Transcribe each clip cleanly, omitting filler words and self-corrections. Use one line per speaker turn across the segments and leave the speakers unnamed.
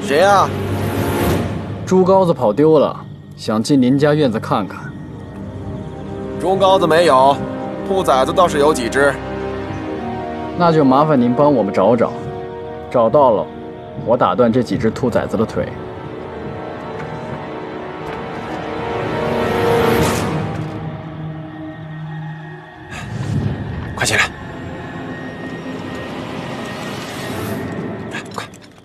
谁呀？
猪羔子跑丢了，想进您家院子看看。
猪羔子没有，兔崽子倒是有几只。
那就麻烦您帮我们找找，找到了，我打断这几只兔崽子的腿。
快起来！快！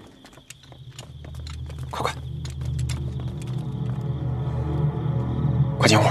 快进屋！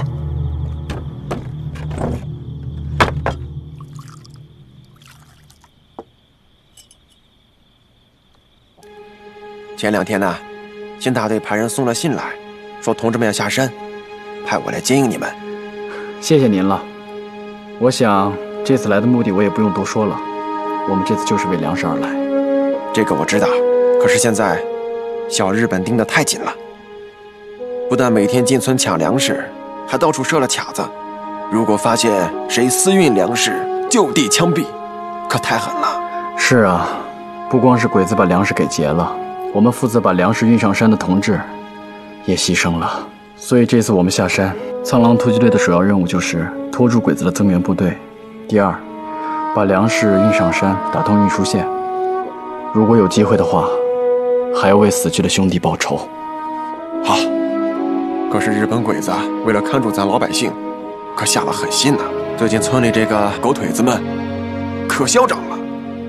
前2天呢，新大队派人送了信来，说同志们要下山，派我来接应你们。
谢谢您了。我想这次来的目的我也不用多说了，我们这次就是为粮食而来。
这个我知道，可是现在小日本盯得太紧了，不但每天进村抢粮食，还到处设了卡子。如果发现谁私运粮食，就地枪毙，可太狠了。
是啊，不光是鬼子把粮食给劫了，我们负责把粮食运上山的同志也牺牲了。所以这次我们下山，苍狼突击队的首要任务就是拖住鬼子的增援部队。第二，把粮食运上山，打通运输线。如果有机会的话，还要为死去的兄弟报仇。
好，可是日本鬼子为了看住咱老百姓，可下了狠心呐。最近村里这个狗腿子们可嚣张了，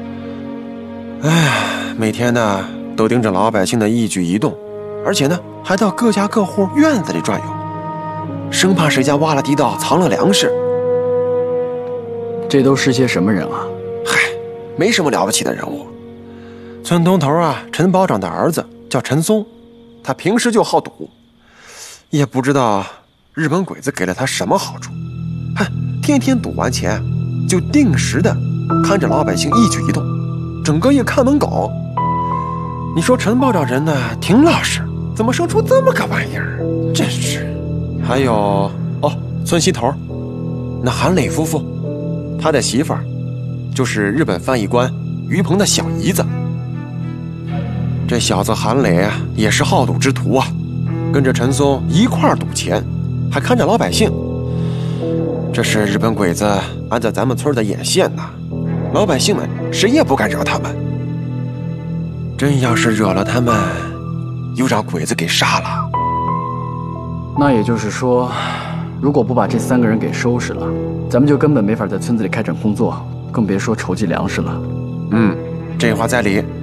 每天呢都盯着老百姓的一举一动，而且呢还到各家各户院子里转悠，生怕谁家挖了地道藏了粮食。
这都是些什么人啊？
嗨，没什么了不起的人物。村东头啊，陈保长的儿子叫陈松，他平时就好赌，也不知道日本鬼子给了他什么好处，天天赌完钱就定时的看着老百姓一举一动，整个一看门狗。你说陈保长人呢挺老实，怎么生出这么个玩意儿？真是。还有村西头那韩磊夫妇，他的媳妇儿就是日本翻译官于鹏的小姨子。这小子韩磊啊也是好赌之徒啊，跟着陈松一块儿赌钱，还看着老百姓。这是日本鬼子安在咱们村的眼线呐，老百姓们谁也不敢惹他们。真要是惹了他们，又让鬼子给杀了。
那也就是说，如果不把这3个人给收拾了，咱们就根本没法在村子里开展工作，更别说筹集粮食了。
这话在理。